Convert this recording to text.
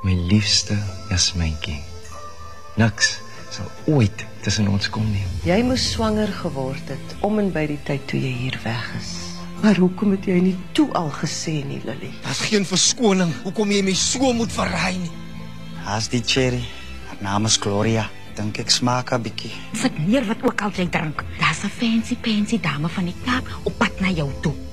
My liefste Jasmyntjie. Niks sal ooit tussen ons kom nie. Jy moes swanger geword het om en by die tyd toe jy hier weg is. Maar hoekom het jy nie toe al gesê nie, Lily? Daar's geen verskoning. Hoekom jy my so moet verraai nie? Haas die cherry. Haar naam is Gloria. Dink ek smaak 'n bietjie. Sit neer wat ook al jy drink. Daar's 'n fancy dame van die Kaap op pad na jou toe.